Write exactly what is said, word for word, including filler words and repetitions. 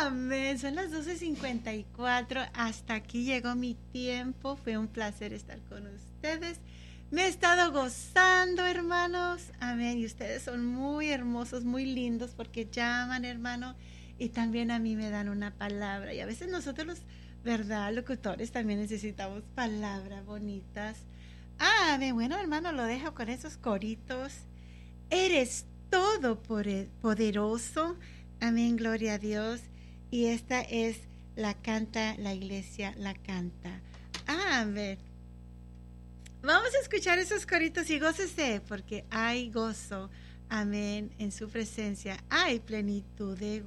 Amén. Son las doce cincuenta y cuatro. Hasta aquí llegó mi tiempo. Fue un placer estar con ustedes. Me he estado gozando, hermanos. Amén. Y ustedes son muy hermosos, muy lindos porque llaman, hermano. Y también a mí me dan una palabra. Y a veces nosotros los, ¿verdad? Locutores también necesitamos palabras bonitas. Ah, amén. Bueno, hermano, lo dejo con esos coritos. Eres todopoderoso. Amén, gloria a Dios. Y esta es la canta, la iglesia la canta. Amén. Vamos a escuchar esos coritos y gócese, porque hay gozo. Amén. En su presencia hay plenitud de